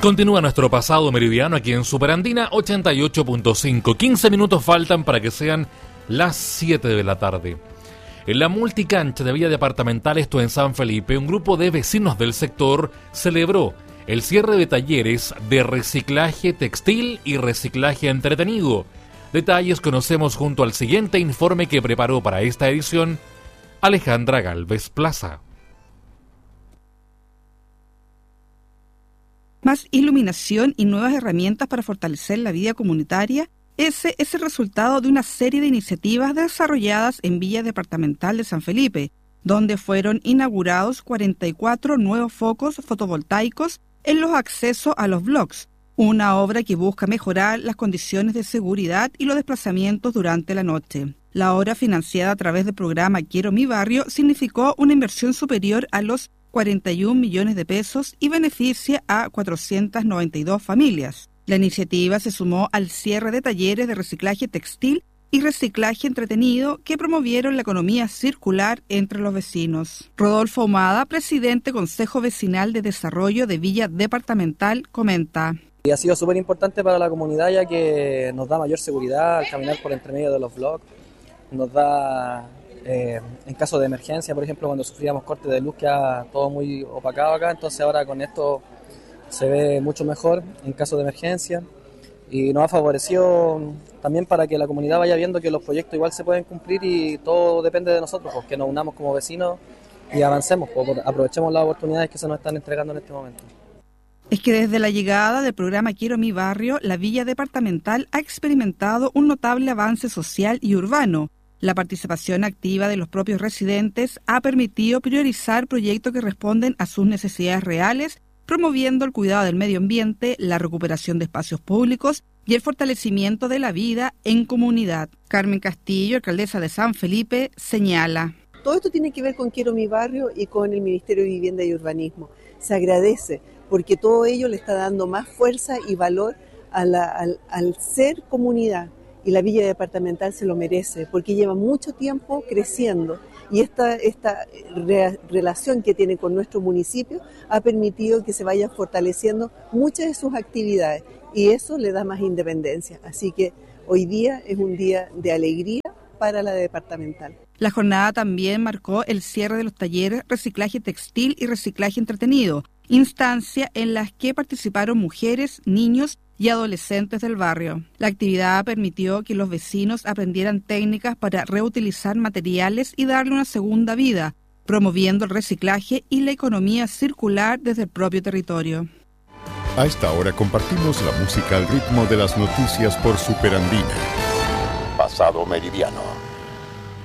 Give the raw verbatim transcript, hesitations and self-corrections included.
Continúa nuestro pasado meridiano aquí en Superandina ochenta y ocho punto cinco. quince minutos faltan para que sean las siete de la tarde. En la multicancha de Villa Departamental, esto en San Felipe, un grupo de vecinos del sector celebró el cierre de talleres de reciclaje textil y reciclaje entretenido. Detalles conocemos junto al siguiente informe que preparó para esta edición Alejandra Galvez Plaza. Más iluminación y nuevas herramientas para fortalecer la vida comunitaria. Ese es el resultado de una serie de iniciativas desarrolladas en Villa Departamental de San Felipe, donde fueron inaugurados cuarenta y cuatro nuevos focos fotovoltaicos en los accesos a los blogs, una obra que busca mejorar las condiciones de seguridad y los desplazamientos durante la noche. La obra, financiada a través del programa Quiero mi barrio, significó una inversión superior a los cuarenta y un millones de pesos y beneficia a cuatrocientas noventa y dos familias. La iniciativa se sumó al cierre de talleres de reciclaje textil y reciclaje entretenido que promovieron la economía circular entre los vecinos. Rodolfo Ahumada, presidente Consejo Vecinal de Desarrollo de Villa Departamental, comenta. Y ha sido súper importante para la comunidad, ya que nos da mayor seguridad al caminar por entre medio de los blogs, nos da... Eh, en caso de emergencia, por ejemplo, cuando sufríamos cortes de luz, queda todo muy opacado acá, entonces ahora con esto se ve mucho mejor en caso de emergencia y nos ha favorecido también para que la comunidad vaya viendo que los proyectos igual se pueden cumplir y todo depende de nosotros, pues, que nos unamos como vecinos y avancemos, pues, aprovechemos las oportunidades que se nos están entregando en este momento. Es que desde la llegada del programa Quiero mi barrio, la Villa Departamental ha experimentado un notable avance social y urbano. La participación activa de los propios residentes ha permitido priorizar proyectos que responden a sus necesidades reales, promoviendo el cuidado del medio ambiente, la recuperación de espacios públicos y el fortalecimiento de la vida en comunidad. Carmen Castillo, alcaldesa de San Felipe, señala. Todo esto tiene que ver con Quiero mi barrio y con el Ministerio de Vivienda y Urbanismo. Se agradece porque todo ello le está dando más fuerza y valor a la, al, al ser comunidad. Y la Villa Departamental se lo merece, porque lleva mucho tiempo creciendo y esta, esta re, relación que tiene con nuestro municipio ha permitido que se vayan fortaleciendo muchas de sus actividades y eso le da más independencia. Así que hoy día es un día de alegría para la departamental. La jornada también marcó el cierre de los talleres reciclaje textil y reciclaje entretenido, instancia en las que participaron mujeres, niños y adolescentes del barrio. La actividad permitió que los vecinos aprendieran técnicas para reutilizar materiales y darle una segunda vida, promoviendo el reciclaje y la economía circular desde el propio territorio. A esta hora compartimos la música al ritmo de las noticias por Superandina. Pasado meridiano.